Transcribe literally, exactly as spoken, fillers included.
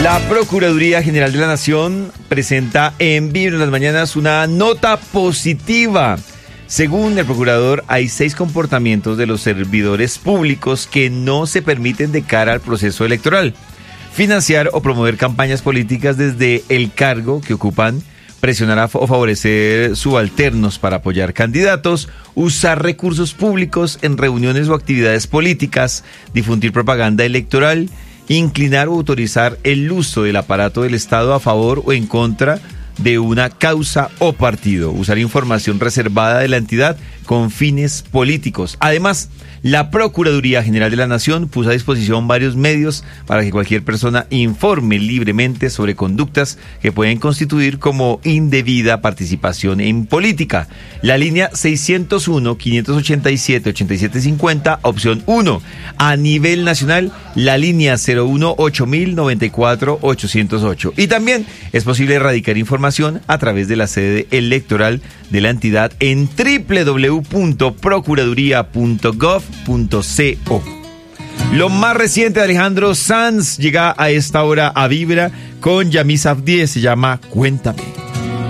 La Procuraduría General de la Nación presenta en Vibra en las Mañanas una nota positiva. Según el procurador, hay seis comportamientos de los servidores públicos que no se permiten de cara al proceso electoral. Financiar o promover campañas políticas desde el cargo que ocupan, presionar o favorecer subalternos para apoyar candidatos, usar recursos públicos en reuniones o actividades políticas, difundir propaganda electoral, inclinar o autorizar el uso del aparato del Estado a favor o en contra de una causa o partido, usar información reservada de la entidad con fines políticos. Además, la Procuraduría General de la Nación puso a disposición varios medios para que cualquier persona informe libremente sobre conductas que pueden constituir como indebida participación en política. La línea seiscientos uno, quinientos ochenta y siete, ochenta y siete cincuenta, opción uno. A nivel nacional, la línea cero uno, ocho mil noventa y cuatro, ochocientos ocho. Y también es posible erradicar información a través de la sede electoral de la entidad en doble u doble u doble u punto procuraduría punto gov punto co. Lo más reciente de Alejandro Sanz llega a esta hora a Vibra con Yamisa Abdies, se llama Cuéntame.